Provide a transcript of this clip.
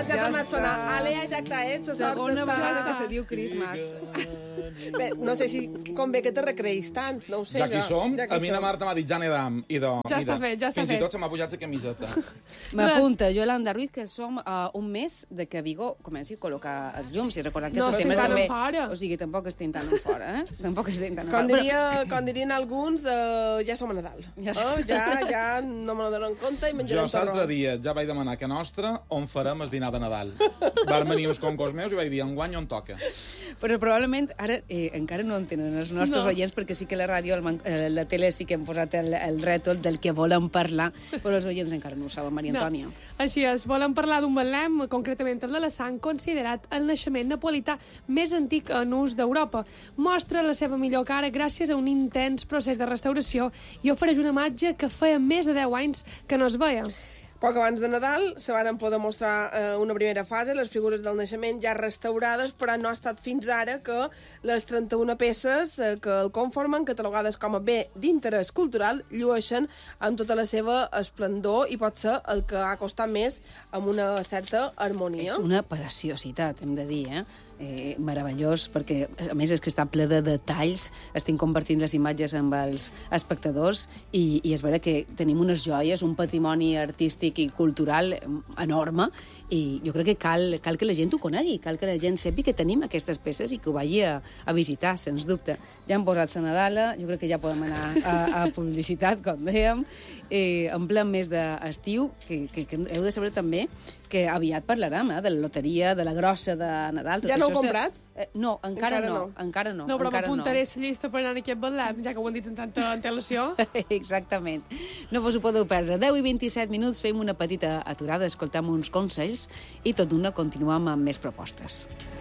ja ha tornat a sonar. Alea ja està, la sort Segona vegada que està... se diu Christmas. Bé, no sé si convé que te recreïs tant, no ho sé. Ja que hi som, ja que a mi hi la som. Marta m'ha dit ja nedam. Ja està fet, ja està Fins i fet. tot se m'ha pujat la camiseta. M'apunta Yolanda Ruiz que som un mes de que Vigo comenci a col·locar els llums i recordant que No setembre estem tan també... enfora. O sigui, tampoc estem tan enfora, eh? Tampoc estem tan Com, enfora. com dirien alguns, ja som a Nadal. Ja Ja no me n'adono en compte i Jo menjarem l'altre torró. dia ja vaig demanar que nostre on farem el dinar de Nadal. Van venir uns concos meus i vaig dir enguany on toca. Però probablement ara encara no en tenen els nostres oients, perquè sí que la ràdio, la tele sí que hem posat el rètol del que volem parlar, però els oients encara no ho saben, Maria Antònia. Així és, volem parlar d'un Betlem, concretament el de la sang, considerat el naixement napolità més antic en ús d'Europa. Mostra la seva millor cara gràcies a un intens procés de restauració i ofereix una imatge que feia més de 10 anys que no es veia. Poc abans de Nadal se van poder mostrar una primera fase, les figures del naixement ja restaurades, però no ha estat fins ara que les 31 peces que el conformen, catalogades com a bé d'interès cultural, llueixen amb tota la seva esplendor i pot ser el que ha costat més amb una certa harmonia. És una preciositat, hem de dir, meravellós, perquè a més és que està ple de detalls, estem compartint les imatges amb els espectadors i és vera que tenim unes joies, un patrimoni artístic i cultural enorme, i jo crec que cal que la gent ho conegui, cal que la gent sepi que tenim aquestes peces i que ho vagi a visitar, sens dubte. Ja han posat la Nadala, jo crec que ja podem anar a publicitat, com dèiem, en ple mes d'estiu, que heu de saber també que aviat parlarem de la loteria, de la grossa de Nadal. Ja no ho heu comprat? No, encara no. No, però m'apuntaré a la llista per anar a aquest Betlem, ja que ho han dit amb tanta antelació. Exactament. No vos ho podeu perdre. 10 i 27 minuts, fem una petita aturada, escoltem uns consells i tot d'una continuem amb més propostes.